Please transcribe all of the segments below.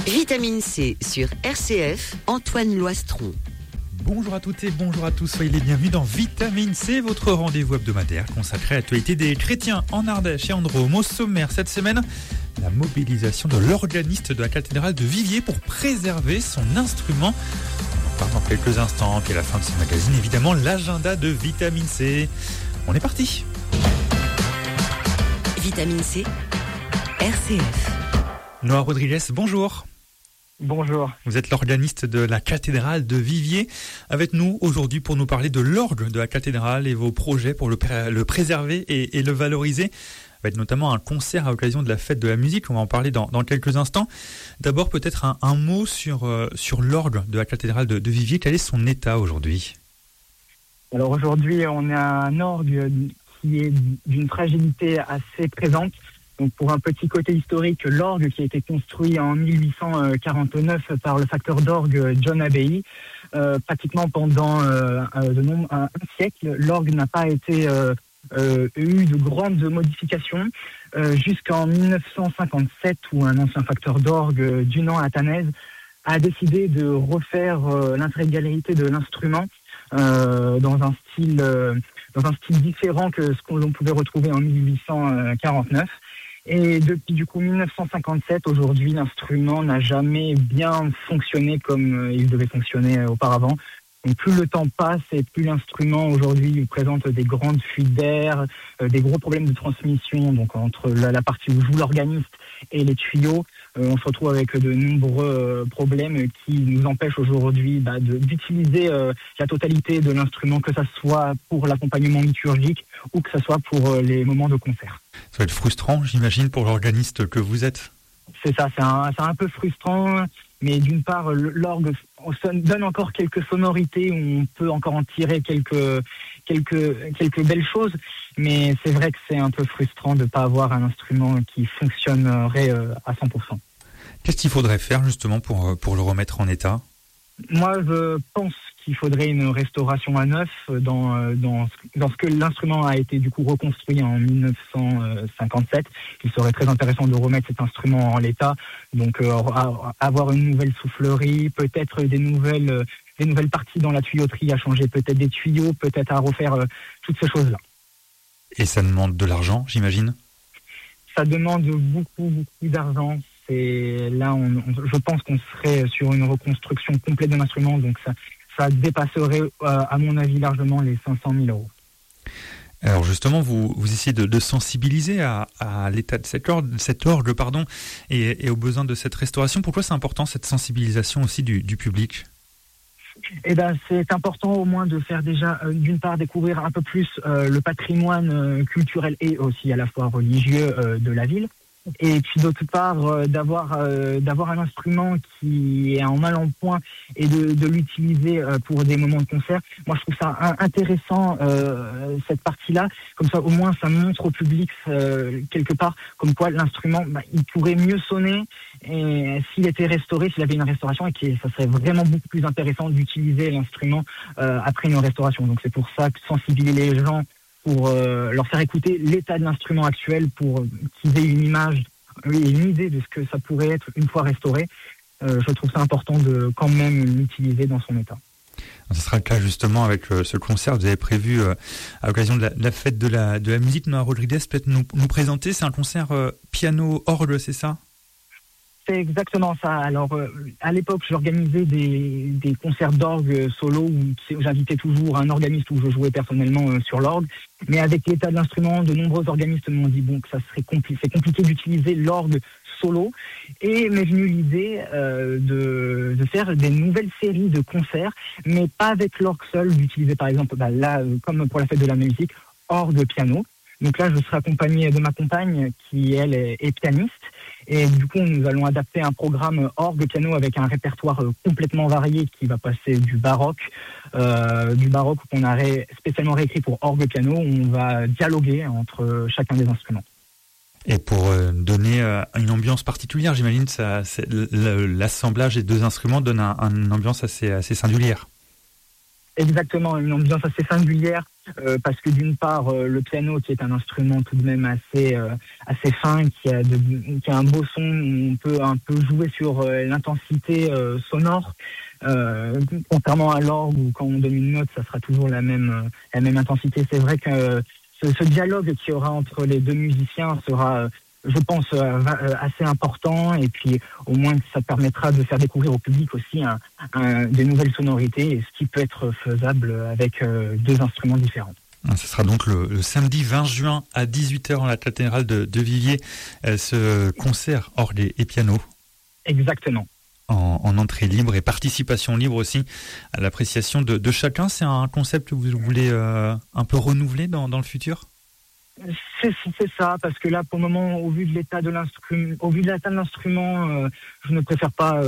Vitamine C sur RCF, Antoine Loistron. Bonjour à toutes et bonjour à tous, soyez les bienvenus dans Vitamine C, votre rendez-vous hebdomadaire consacré à l'actualité des chrétiens en Ardèche et en Drôme. Au sommaire cette semaine, la mobilisation de l'organiste de la cathédrale de Viviers pour préserver son instrument. On en parle dans quelques instants, puis à la fin de ce magazine, évidemment, l'agenda de Vitamine C. On est parti. Vitamine C, RCF. Noah Rodriguez, bonjour. Bonjour. Vous êtes l'organiste de la cathédrale de Viviers. Avec nous aujourd'hui pour nous parler de l'orgue de la cathédrale et vos projets pour le préserver et le valoriser. Avec notamment un concert à l'occasion de la fête de la musique. On va en parler dans quelques instants. D'abord peut-être un mot sur l'orgue de la cathédrale de Viviers. Quel est son état aujourd'hui ? Alors aujourd'hui, on a un orgue qui est d'une fragilité assez présente. Donc pour un petit côté historique, l'orgue qui a été construit en 1849 par le facteur d'orgue John Abbey, pratiquement pendant un siècle, l'orgue n'a pas été eu de grandes modifications jusqu'en 1957 où un ancien facteur d'orgue, Dunant Athanase, a décidé de refaire l'intégralité de l'instrument dans un style différent que ce que l'on pouvait retrouver en 1849. Et depuis du coup 1957, aujourd'hui, l'instrument n'a jamais bien fonctionné comme il devait fonctionner auparavant. Donc plus le temps passe et plus l'instrument aujourd'hui présente des grandes fuites d'air, des gros problèmes de transmission. Donc entre la partie où joue l'organiste et les tuyaux, on se retrouve avec de nombreux problèmes qui nous empêchent aujourd'hui d'utiliser la totalité de l'instrument, que ça soit pour l'accompagnement liturgique ou que ça soit pour les moments de concert. Ça va être frustrant, j'imagine, pour l'organiste que vous êtes. C'est ça, c'est un peu frustrant, mais d'une part, l'orgue donne encore quelques sonorités où on peut encore en tirer quelques belles choses, mais c'est vrai que c'est un peu frustrant de ne pas avoir un instrument qui fonctionnerait à 100%. Qu'est-ce qu'il faudrait faire justement pour le remettre en état ? Moi, je pense qu'il faudrait une restauration à neuf dans ce que l'instrument a été du coup reconstruit en 1957. Il serait très intéressant de remettre cet instrument en l'état, donc avoir une nouvelle soufflerie, peut-être des nouvelles parties dans la tuyauterie à changer, peut-être des tuyaux, peut-être à refaire toutes ces choses-là. Et ça demande de l'argent, j'imagine ? Ça demande beaucoup d'argent. Et là, je pense qu'on serait sur une reconstruction complète de l'instrument, donc ça dépasserait, à mon avis, largement les 500 000 euros. Alors justement, vous essayez de sensibiliser à l'état de cette orgue, et aux besoins de cette restauration. Pourquoi c'est important cette sensibilisation aussi du public ? C'est important au moins de faire déjà, d'une part, découvrir un peu plus le patrimoine culturel et aussi à la fois religieux de la ville. Et puis d'autre part, d'avoir un instrument qui est en mal en point et de l'utiliser pour des moments de concert. Moi, je trouve ça intéressant, cette partie-là. Comme ça, au moins, ça montre au public quelque part comme quoi l'instrument, il pourrait mieux sonner et s'il était restauré, s'il avait une restauration, et que ça serait vraiment beaucoup plus intéressant d'utiliser l'instrument après une restauration. Donc c'est pour ça que sensibiliser les gens pour leur faire écouter l'état de l'instrument actuel pour qu'ils aient une image et une idée de ce que ça pourrait être une fois restauré. Je trouve ça important de quand même l'utiliser dans son état. Ce sera le cas justement avec ce concert que vous avez prévu à l'occasion de la fête de la musique. Noah Rodriguez, peut-être nous présenter, c'est un concert piano-orgue, c'est ça ? C'est exactement ça. Alors, à l'époque, j'organisais des concerts d'orgue solo où j'invitais toujours un organiste où je jouais personnellement sur l'orgue. Mais avec l'état de l'instrument, de nombreux organistes m'ont dit que ça serait c'est compliqué d'utiliser l'orgue solo. Et m'est venue l'idée de faire des nouvelles séries de concerts, mais pas avec l'orgue seul, d'utiliser par exemple, comme pour la fête de la musique, orgue piano. Donc là, je serai accompagné de ma compagne qui, elle, est pianiste. Et du coup, nous allons adapter un programme orgue piano avec un répertoire complètement varié qui va passer du baroque qu'on a spécialement réécrit pour orgue piano, où on va dialoguer entre chacun des instruments. Et pour donner une ambiance particulière, j'imagine, l'assemblage des deux instruments donne une ambiance assez singulière. Exactement, une ambiance assez singulière parce que d'une part le piano qui est un instrument tout de même assez fin, qui a un beau son, on peut un peu jouer sur l'intensité sonore. Contrairement à l'orgue où quand on donne une note, ça sera toujours la même intensité. C'est vrai que ce dialogue qu'il y aura entre les deux musiciens sera je pense assez important, et puis au moins ça permettra de faire découvrir au public aussi des nouvelles sonorités, ce qui peut être faisable avec deux instruments différents. Ce sera donc le samedi 20 juin à 18h en la cathédrale de Viviers, ce concert orgue et piano. Exactement. En entrée libre et participation libre aussi à l'appréciation de chacun. C'est un concept que vous voulez un peu renouveler dans le futur ? C'est ça, parce que là, pour le moment, au vu de l'état de l'instrument, je préfère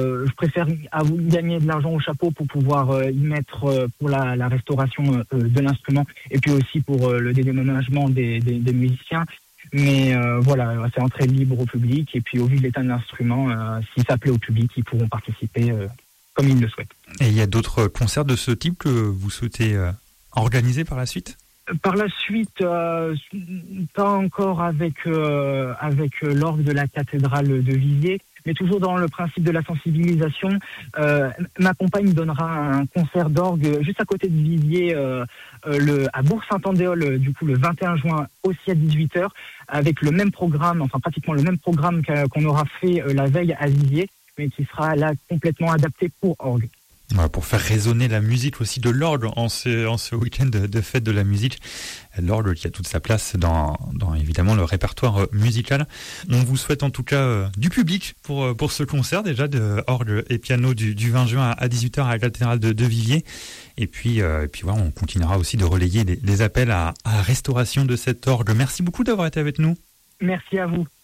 gagner de l'argent au chapeau pour pouvoir y mettre pour la restauration de l'instrument, et puis aussi pour le dédommagement des musiciens. Mais voilà, c'est entrée libre au public, et puis au vu de l'état de l'instrument, si ça plaît au public, ils pourront participer comme ils le souhaitent. Et il y a d'autres concerts de ce type que vous souhaitez organiser par la suite ? Par la suite, pas encore avec l'orgue de la cathédrale de Viviers, mais toujours dans le principe de la sensibilisation. Ma compagne donnera un concert d'orgue juste à côté de Viviers, à Bourg-Saint-Andéol, du coup le 21 juin aussi à 18h, avec le même programme, enfin pratiquement le même programme qu'on aura fait la veille à Viviers, mais qui sera là complètement adapté pour orgue. Pour faire résonner la musique aussi de l'orgue en ce week-end de fête de la musique. L'orgue qui a toute sa place dans évidemment le répertoire musical. On vous souhaite en tout cas du public pour ce concert déjà de orgue et piano du 20 juin à 18h à la cathédrale de Viviers. Et puis voilà, on continuera aussi de relayer les appels à la restauration de cet orgue. Merci beaucoup d'avoir été avec nous. Merci à vous.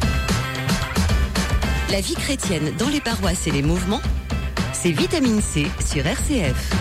La vie chrétienne dans les paroisses et les mouvements, c'est Vitamine C sur RCF.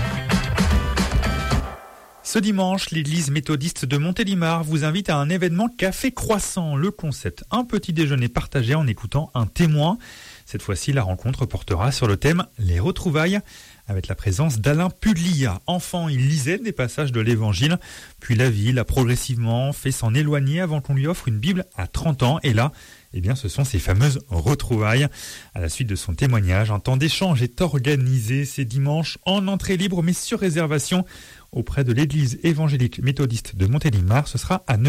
Ce dimanche, l'église méthodiste de Montélimar vous invite à un événement Café Croissant. Le concept, un petit déjeuner partagé en écoutant un témoin. Cette fois-ci, la rencontre portera sur le thème « Les retrouvailles » avec la présence d'Alain Pudlia. Enfant, il lisait des passages de l'Évangile, puis la vie l'a progressivement fait s'en éloigner avant qu'on lui offre une Bible à 30 ans. Et là, ce sont ces fameuses retrouvailles. À la suite de son témoignage, un temps d'échange est organisé ces dimanches en entrée libre, mais sur réservation auprès de l'église évangélique méthodiste de Montélimar. Ce sera à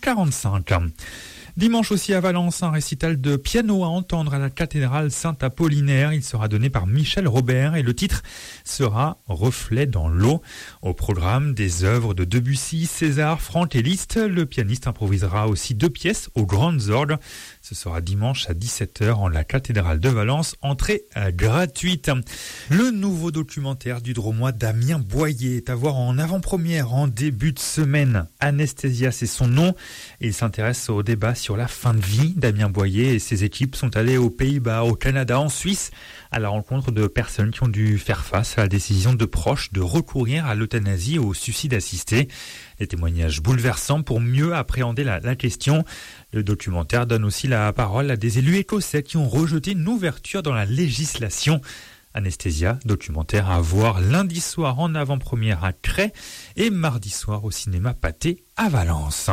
9h45. Dimanche aussi à Valence, un récital de piano à entendre à la cathédrale Saint-Apollinaire. Il sera donné par Michel Robert et le titre sera « Reflet dans l'eau ». Au programme, des œuvres de Debussy, César, Franck et Liszt. Le pianiste improvisera aussi 2 pièces aux grandes orgues. Ce sera dimanche à 17h en la cathédrale de Valence, entrée gratuite. Le nouveau documentaire du Drômois Damien Boyer est à voir en avant-première en début de semaine. Anesthésia, c'est son nom. Il s'intéresse au débat sur la fin de vie. Damien Boyer et ses équipes sont allés aux Pays-Bas, au Canada, en Suisse, à la rencontre de personnes qui ont dû faire face à la décision de proches de recourir à l'euthanasie ou au suicide assisté. Des témoignages bouleversants pour mieux appréhender la question. Le documentaire donne aussi la parole à des élus écossais qui ont rejeté une ouverture dans la législation. Anesthésia, documentaire à voir lundi soir en avant-première à Cray et mardi soir au cinéma Pathé à Valence.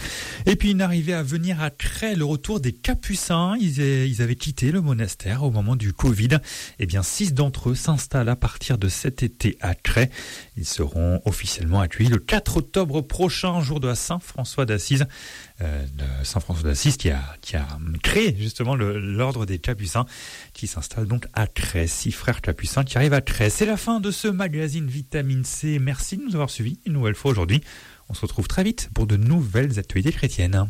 Et puis une arrivée à venir à Cray, le retour des Capucins. Ils avaient quitté le monastère au moment du Covid. 6 d'entre eux s'installent à partir de cet été à Cray. Ils seront officiellement accueillis le 4 octobre prochain, jour de la Saint-François d'Assise. Saint-François d'Assise qui a créé justement l'ordre des Capucins qui s'installe donc à Cray. 6 frères Capucins qui arrivent à Cray. C'est la fin de ce magazine Vitamine C. Merci de nous avoir suivis une nouvelle fois aujourd'hui. On se retrouve très vite pour de nouvelles actualités chrétiennes.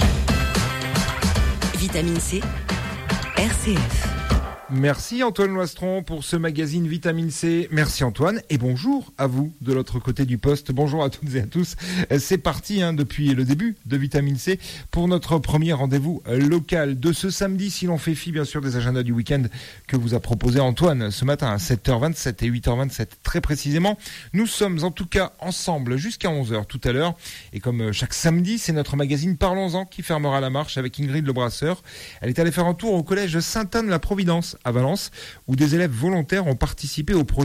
Vitamine C, RCF. Merci Antoine Loistron pour ce magazine Vitamine C. Merci Antoine et bonjour à vous de l'autre côté du poste. Bonjour à toutes et à tous. C'est parti depuis le début de Vitamine C pour notre premier rendez-vous local de ce samedi, si l'on fait fi bien sûr des agendas du week-end que vous a proposé Antoine ce matin à 7h27 et 8h27 très précisément. Nous sommes en tout cas ensemble jusqu'à 11h tout à l'heure et comme chaque samedi, c'est notre magazine Parlons-en qui fermera la marche avec Ingrid Lebrasseur. Elle est allée faire un tour au collège Sainte-Anne-la-Providence à Valence, où des élèves volontaires ont participé au projet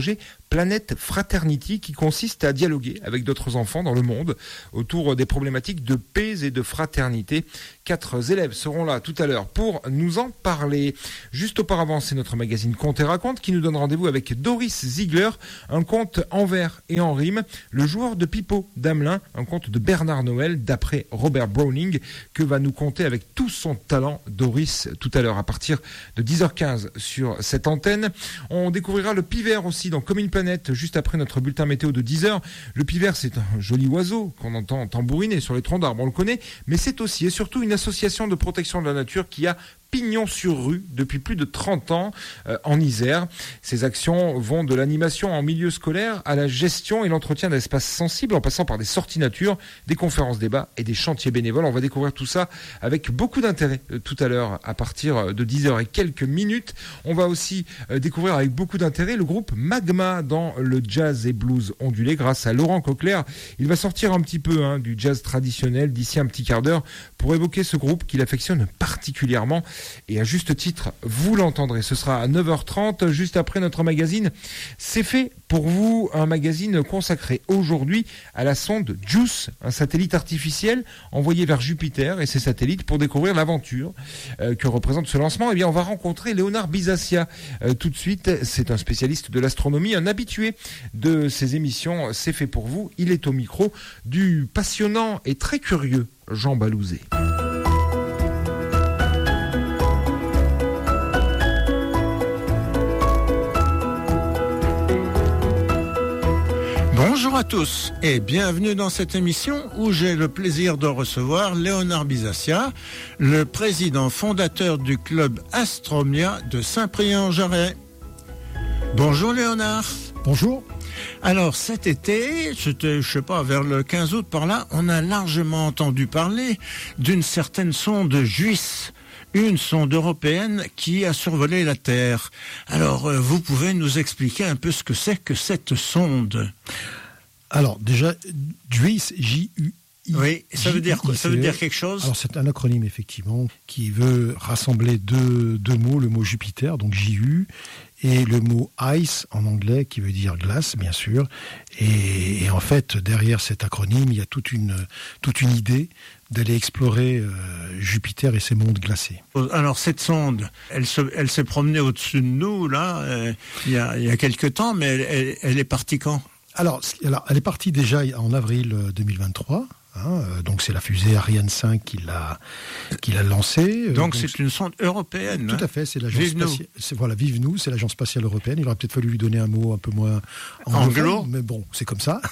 Planet Fraternity qui consiste à dialoguer avec d'autres enfants dans le monde autour des problématiques de paix et de fraternité. 4 élèves seront là tout à l'heure pour nous en parler. Juste auparavant, c'est notre magazine Conte et Raconte qui nous donne rendez-vous avec Doris Ziegler, un conte en vers et en rime, le joueur de pipeau d'Amelin, un conte de Bernard Noël d'après Robert Browning que va nous conter avec tout son talent Doris tout à l'heure à partir de 10h15 sur cette antenne. On découvrira le pivert aussi dans Comme une planète juste après notre bulletin météo de 10h. Le pivert, c'est un joli oiseau qu'on entend tambouriner sur les troncs d'arbres, on le connaît, mais c'est aussi et surtout une association de protection de la nature qui a pignon sur rue depuis plus de 30 ans en Isère. Ces actions vont de l'animation en milieu scolaire à la gestion et l'entretien d'espaces sensibles en passant par des sorties nature, des conférences débats et des chantiers bénévoles. On va découvrir tout ça avec beaucoup d'intérêt tout à l'heure à partir de 10h et quelques minutes. On va aussi découvrir avec beaucoup d'intérêt le groupe Magma dans le jazz et blues ondulé grâce à Laurent Coquelaire. Il va sortir un petit peu du jazz traditionnel d'ici un petit quart d'heure pour évoquer ce groupe qu'il affectionne particulièrement. Et à juste titre, vous l'entendrez, ce sera à 9h30, juste après notre magazine. C'est fait pour vous, un magazine consacré aujourd'hui à la sonde JUICE, un satellite artificiel envoyé vers Jupiter et ses satellites pour découvrir l'aventure que représente ce lancement. Eh bien, on va rencontrer Léonard Bisaccia tout de suite. C'est un spécialiste de l'astronomie, un habitué de ces émissions. C'est fait pour vous. Il est au micro du passionnant et très curieux Jean Balouzet. Bonjour à tous et bienvenue dans cette émission où j'ai le plaisir de recevoir Léonard Bisaccia, le président fondateur du club Astromia de Saint-Priest-en-Jarret. Bonjour Léonard. Bonjour. Alors cet été, c'était, je sais pas, vers le 15 août par là, on a largement entendu parler d'une certaine sonde JUICE. Une sonde européenne qui a survolé la Terre. Alors, vous pouvez nous expliquer un peu ce que c'est que cette sonde ? Alors, déjà, JUICE, J-U-I. Oui, ça veut dire quoi ? Ça veut dire quelque chose ? Alors, c'est un acronyme, effectivement, qui veut rassembler deux mots, le mot Jupiter, donc J-U, et le mot ice, en anglais, qui veut dire glace, bien sûr. Et en fait, derrière cet acronyme, il y a toute une idée d'aller explorer Jupiter et ses mondes glacés. Alors cette sonde, elle s'est promenée au-dessus de nous là, il y a quelques temps, mais elle est partie quand ? Alors, elle est partie déjà en avril 2023. Donc c'est la fusée Ariane 5 qui l'a lancée. Donc c'est une sonde européenne. Tout à fait, c'est l'agence spatiale. Voilà, Vive nous, c'est l'agence spatiale européenne. Il aurait peut-être fallu lui donner un mot un peu moins anglo, mais bon, c'est comme ça.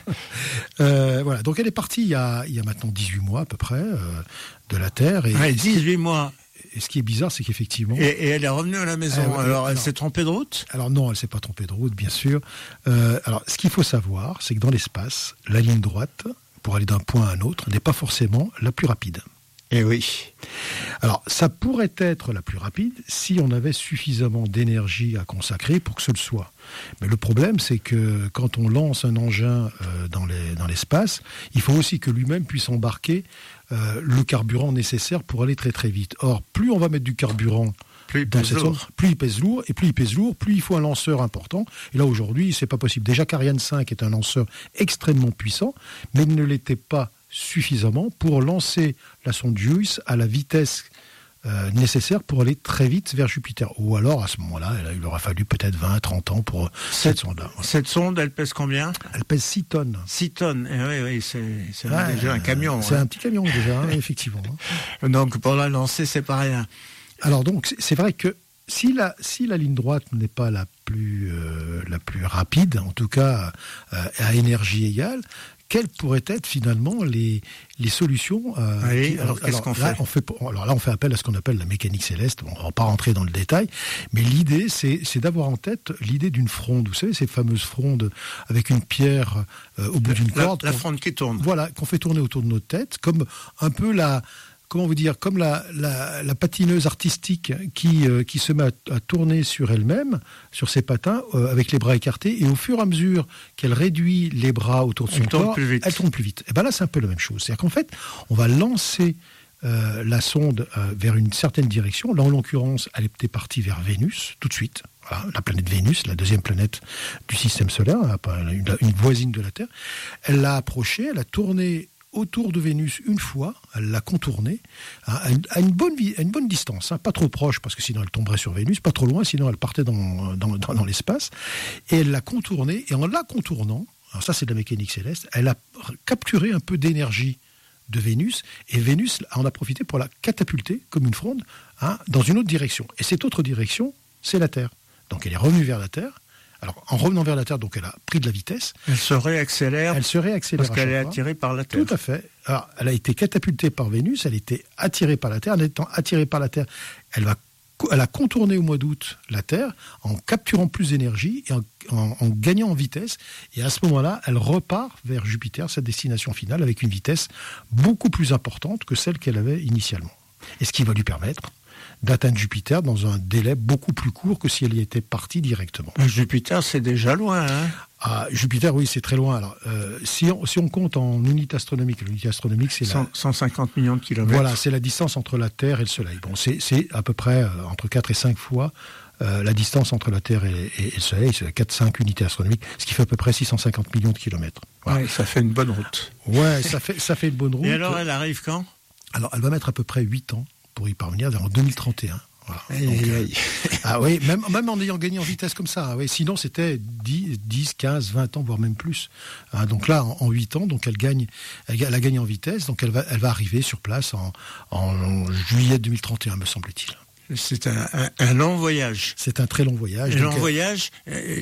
Voilà, donc elle est partie il y a maintenant 18 mois à peu près de la Terre. Et 18 mois. Et ce qui est bizarre, c'est qu'effectivement... Et elle est revenue à la maison. Alors, elle s'est trompée de route ? Alors non, elle ne s'est pas trompée de route, bien sûr. Alors, ce qu'il faut savoir, c'est que dans l'espace, la ligne droite, pour aller d'un point à un autre, n'est pas forcément la plus rapide. Eh oui. Alors, ça pourrait être la plus rapide si on avait suffisamment d'énergie à consacrer pour que ce le soit. Mais le problème, c'est que quand on lance un engin dans l'espace, il faut aussi que lui-même puisse embarquer le carburant nécessaire pour aller très très vite. Or, plus on va mettre du carburant dans cette zone, plus il pèse lourd, et plus il pèse lourd, plus il faut un lanceur important. Et là, aujourd'hui, c'est pas possible. Déjà qu'Ariane 5 est un lanceur extrêmement puissant, mais il ne l'était pas suffisamment pour lancer la sonde JUICE à la vitesse nécessaire pour aller très vite vers Jupiter. Ou alors, à ce moment-là, il aura fallu peut-être 20-30 ans pour cette sonde-là. Cette sonde, elle pèse combien ? Elle pèse 6 tonnes. 6 tonnes, oui, c'est déjà un camion. C'est un petit camion déjà, effectivement. Donc, pour la lancer, c'est pas rien. Alors donc, c'est vrai que si la ligne droite n'est pas la plus rapide, en tout cas à énergie égale, quelles pourraient être finalement les solutions alors qu'est-ce qu'on fait ? Alors là, on fait appel à ce qu'on appelle la mécanique céleste. On ne va pas rentrer dans le détail, mais l'idée, c'est d'avoir en tête l'idée d'une fronde. Vous savez, ces fameuses frondes avec une pierre au bout d'une corde. La fronde qui tourne. Voilà, qu'on fait tourner autour de notre tête, comme un peu comme la patineuse artistique qui se met à tourner sur elle-même, sur ses patins, avec les bras écartés, et au fur et à mesure qu'elle réduit les bras autour de son corps, elle tourne plus vite. Et bien là, c'est un peu la même chose. C'est-à-dire qu'en fait, on va lancer la sonde vers une certaine direction. Là, en l'occurrence, elle était partie vers Vénus, tout de suite. Voilà, la planète Vénus, la deuxième planète du système solaire, une voisine de la Terre. Elle l'a approchée, elle a tourné autour de Vénus une fois, elle l'a contournée à une bonne distance, pas trop proche parce que sinon elle tomberait sur Vénus, pas trop loin sinon elle partait dans l'espace, et elle l'a contournée, et en la contournant, alors ça c'est de la mécanique céleste, elle a capturé un peu d'énergie de Vénus, et Vénus en a profité pour la catapulter comme une fronde dans une autre direction, et cette autre direction c'est la Terre, donc elle est revenue vers la Terre. Alors, en revenant vers la Terre, donc elle a pris de la vitesse. Elle se réaccélère. Parce qu'elle est attirée par la Terre. Tout à fait. Alors, elle a été catapultée par Vénus, elle a été attirée par la Terre. En étant attirée par la Terre, elle a contourné au mois d'août la Terre en capturant plus d'énergie et en gagnant en vitesse. Et à ce moment-là, elle repart vers Jupiter, sa destination finale, avec une vitesse beaucoup plus importante que celle qu'elle avait initialement. Et ce qui va lui permettre d'atteindre Jupiter dans un délai beaucoup plus court que si elle y était partie directement. Jupiter, c'est déjà loin, Jupiter, oui, c'est très loin. Alors, si on compte en unité astronomique, c'est 150 millions de kilomètres. Voilà, c'est la distance entre la Terre et le Soleil. Bon, c'est à peu près entre 4 et 5 fois la distance entre la Terre et le Soleil, c'est 4-5 unités astronomiques, ce qui fait à peu près 650 millions de kilomètres. Voilà. Ouais, ça fait une bonne route. Ouais, ça fait une bonne route. Et alors, elle arrive quand ? Alors, elle va mettre à peu près 8 ans pour y parvenir, vers 2031. Voilà. Donc, oui, même en ayant gagné en vitesse comme ça. Oui, sinon, c'était 10, 15, 20 ans, voire même plus. Donc là, en 8 ans, donc elle a gagné en vitesse, donc elle va arriver sur place en juillet 2031, me semble-t-il. C'est un long voyage. C'est un très long voyage. Et long voyage,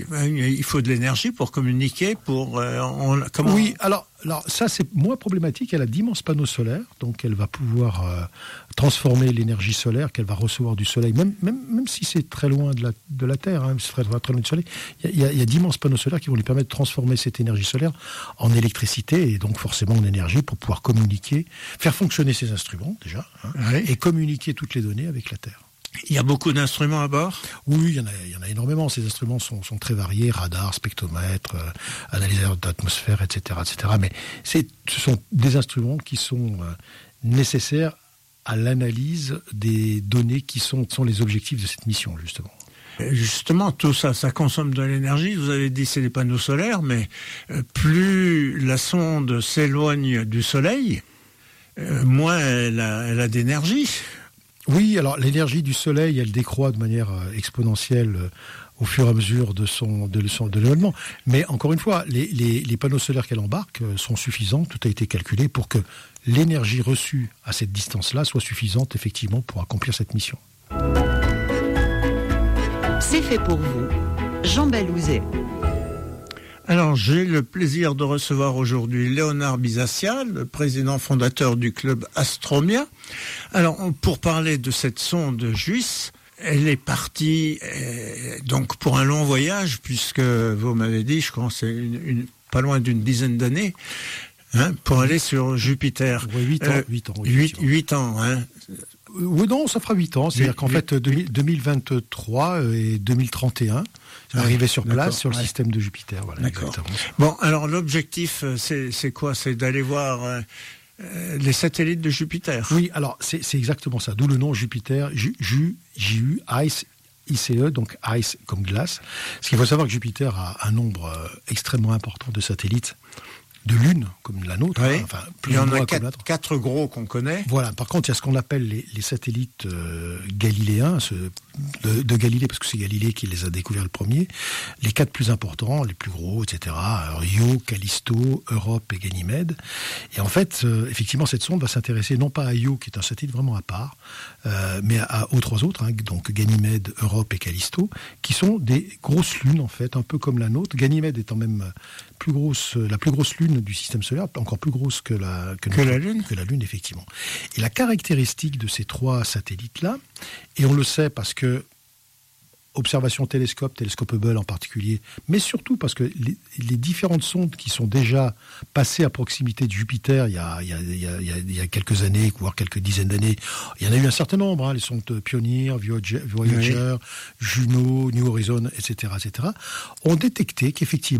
il faut de l'énergie pour communiquer, comment... Oui, alors ça c'est moins problématique. Elle a d'immenses panneaux solaires, donc elle va pouvoir transformer l'énergie solaire qu'elle va recevoir du Soleil, même si c'est très loin de la Terre, c'est très loin du Soleil. Il y a d'immenses panneaux solaires qui vont lui permettre de transformer cette énergie solaire en électricité et donc forcément en énergie pour pouvoir communiquer, faire fonctionner ses instruments déjà, et communiquer toutes les données avec la Terre. Il y a beaucoup d'instruments à bord ? Oui, il y en a énormément. Ces instruments sont très variés, radar, spectromètre, analyseur d'atmosphère, etc. Mais ce sont des instruments qui sont nécessaires à l'analyse des données qui sont les objectifs de cette mission, justement. Justement, tout ça consomme de l'énergie. Vous avez dit c'est les panneaux solaires, mais plus la sonde s'éloigne du Soleil, moins elle a d'énergie. Oui, alors l'énergie du Soleil, elle décroît de manière exponentielle au fur et à mesure de l'éloignement. Mais encore une fois, les panneaux solaires qu'elle embarque sont suffisants. Tout a été calculé pour que l'énergie reçue à cette distance-là soit suffisante effectivement pour accomplir cette mission. C'est fait pour vous, Jean Balouzet. Alors, j'ai le plaisir de recevoir aujourd'hui Léonard Bisaccia, le président fondateur du club Astromia. Alors, pour parler de cette sonde JUICE, elle est partie donc pour un long voyage, puisque vous m'avez dit, je crois que c'est pas loin d'une dizaine d'années, pour aller sur Jupiter. Oui, 8 ans. 8 ans, Oui, non, ça fera 8 ans. C'est-à-dire qu'en fait, 2023 et 2031, arriver sur place, sur le système de Jupiter. Voilà, d'accord. Exactement. Bon, alors l'objectif, c'est quoi ? C'est d'aller voir les satellites de Jupiter. Oui, alors c'est exactement ça. D'où le nom Jupiter, JU, ICE, ICE, donc ICE comme glace. Parce qu'il faut savoir que Jupiter a un nombre extrêmement important de satellites. De lunes, comme la nôtre. Oui. Il y en a 4 gros qu'on connaît. Voilà. Par contre, il y a ce qu'on appelle les satellites galiléens, de Galilée, parce que c'est Galilée qui les a découverts le premier. Les 4 plus importants, les plus gros, etc. Io, Callisto, Europe et Ganymède. Et en fait, effectivement, cette sonde va s'intéresser non pas à Io, qui est un satellite vraiment à part, mais aux 3 autres, donc Ganymède, Europe et Callisto, qui sont des grosses lunes, en fait, un peu comme la nôtre. Ganymède étant même la plus grosse lune du système solaire, encore plus grosse que la Lune. Que la Lune, effectivement. Et la caractéristique de ces 3 satellites-là, et on le sait parce que observation télescope Hubble en particulier, mais surtout parce que les différentes sondes qui sont déjà passées à proximité de Jupiter il y a quelques années, voire quelques dizaines d'années, il y en a eu un certain nombre, les sondes Pioneer, Voyager, Juno, New Horizon, etc., ont détecté qu'effectivement,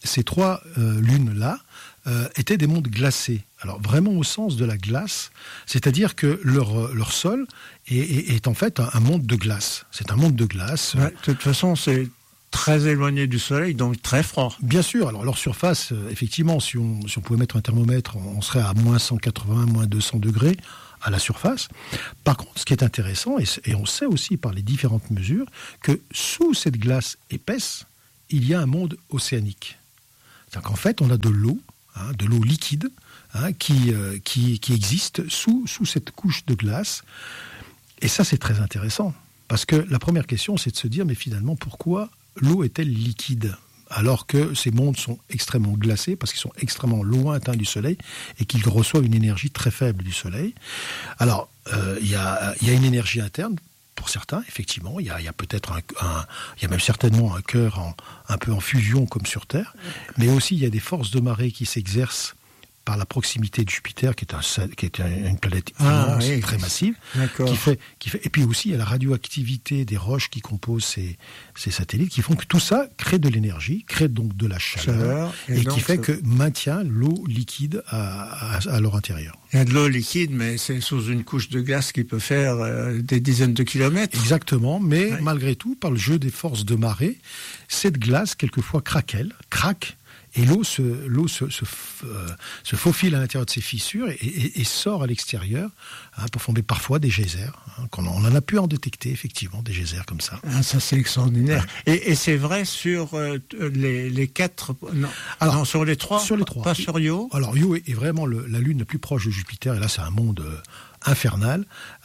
ces 3 lunes-là étaient des mondes glacés. Alors vraiment au sens de la glace, c'est-à-dire que leur sol est en fait un monde de glace. C'est un monde de glace. Ouais, de toute façon, c'est très éloigné du soleil, donc très froid. Bien sûr, alors leur surface, effectivement, si on pouvait mettre un thermomètre, on serait à moins 180, moins 200 degrés à la surface. Par contre, ce qui est intéressant, et on sait aussi par les différentes mesures, que sous cette glace épaisse, il y a un monde océanique. C'est-à-dire qu'en fait, on a de l'eau liquide, qui existe sous cette couche de glace. Et ça, c'est très intéressant. Parce que la première question, c'est de se dire, mais finalement, pourquoi l'eau est-elle liquide alors que ces mondes sont extrêmement glacés, parce qu'ils sont extrêmement lointains du Soleil et qu'ils reçoivent une énergie très faible du Soleil. Alors, il y a une énergie interne, pour certains, effectivement. Il y a peut-être il y a même certainement un cœur un peu en fusion, comme sur Terre. Mais aussi, il y a des forces de marée qui s'exercent par la proximité de Jupiter, qui est une planète immense, très massive, qui fait, et puis aussi il y a la radioactivité des roches qui composent ces satellites, qui font que tout ça crée de l'énergie, crée donc de la chaleur et qui fait que maintient l'eau liquide à leur intérieur. Il y a de l'eau liquide, mais c'est sous une couche de glace qui peut faire des dizaines de kilomètres. Exactement, mais malgré tout, par le jeu des forces de marée, cette glace quelquefois craque, et l'eau se faufile à l'intérieur de ces fissures et sort à l'extérieur pour former parfois des geysers. On en a pu en détecter, effectivement, des geysers comme ça. Ah, ça, c'est extraordinaire. Et c'est vrai sur les 4... Non, sur les 3. Sur les 3. Pas sur Io. Alors, Io est vraiment la lune la plus proche de Jupiter. Et là, c'est un monde infernal.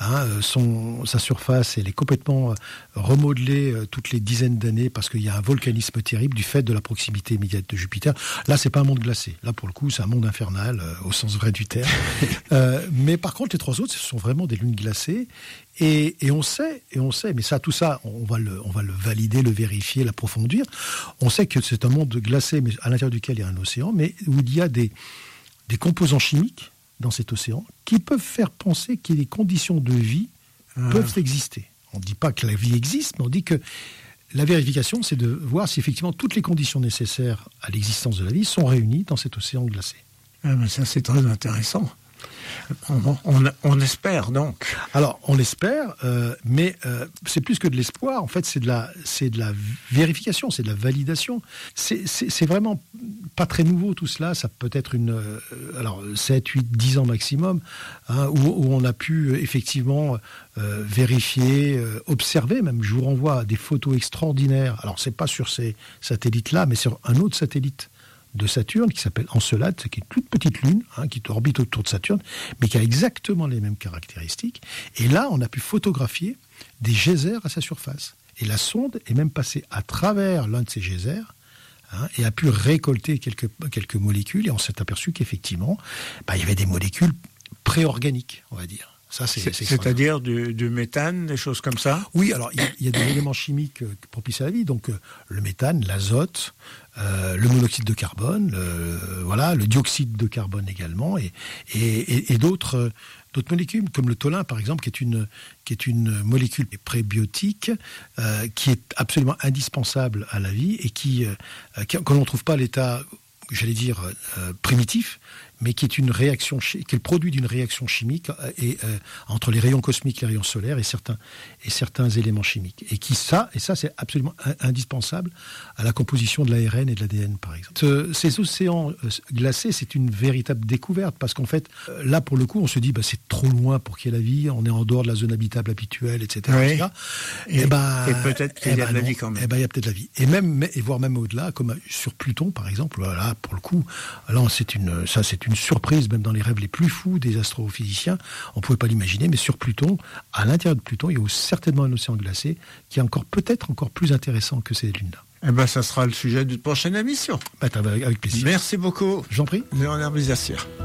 Sa surface, elle est complètement remodelée toutes les dizaines d'années parce qu'il y a un volcanisme terrible du fait de la proximité immédiate de Jupiter. Là, c'est pas un monde glacé. Là, pour le coup, c'est un monde infernal au sens vrai du terme. Mais par contre, les 3 autres, ce sont vraiment des lunes glacées. Et on sait, mais tout ça, on va le valider, le vérifier, l'approfondir. On sait que c'est un monde glacé, mais à l'intérieur duquel il y a un océan, mais où il y a des composants chimiques dans cet océan qui peuvent faire penser que les conditions de vie peuvent exister. On ne dit pas que la vie existe, mais on dit que la vérification, c'est de voir si effectivement toutes les conditions nécessaires à l'existence de la vie sont réunies dans cet océan glacé. Ah ben ça, c'est très intéressant. On espère donc. Alors on espère, mais c'est plus que de l'espoir. En fait, c'est de la vérification, c'est de la validation. C'est vraiment pas très nouveau tout cela. Ça peut être 7, 8, 10 ans maximum, où on a pu effectivement vérifier, observer. Même, je vous renvoie à des photos extraordinaires. Alors c'est pas sur ces satellites-là, mais sur un autre satellite de Saturne qui s'appelle Encelade, qui est une toute petite lune qui orbite autour de Saturne, mais qui a exactement les mêmes caractéristiques. Et là, on a pu photographier des geysers à sa surface. Et la sonde est même passée à travers l'un de ces geysers et a pu récolter quelques molécules. Et on s'est aperçu qu'effectivement, il y avait des molécules préorganiques, on va dire. Ça, c'est-à-dire du méthane, des choses comme ça? Oui, alors il y a des éléments chimiques propices à la vie, donc le méthane, l'azote, le monoxyde de carbone, le dioxyde de carbone également, et d'autres molécules, comme le tholin par exemple, qui est une molécule prébiotique qui est absolument indispensable à la vie et que l'on ne trouve pas à l'état, j'allais dire, primitif, mais qui est le produit d'une réaction chimique entre les rayons cosmiques, les rayons solaires et certains éléments chimiques. Et ça c'est absolument indispensable à la composition de l'ARN et de l'ADN, par exemple. Ces océans glacés, c'est une véritable découverte, parce qu'en fait, là, pour le coup, on se dit, c'est trop loin pour qu'il y ait la vie, on est en dehors de la zone habitable habituelle, etc. Oui. etc. Et peut-être qu'il y a de la vie quand même. Il y a peut-être de la vie. Et voire même au-delà, comme sur Pluton, par exemple, là, pour le coup, là, c'est une surprise, même dans les rêves les plus fous des astrophysiciens. On ne pouvait pas l'imaginer, mais sur Pluton, à l'intérieur de Pluton, il y a certainement un océan glacé qui est peut-être encore plus intéressant que ces lunes-là. Ça sera le sujet d'une prochaine émission. Avec plaisir. Merci beaucoup. J'en prie. Léonard Bizassière.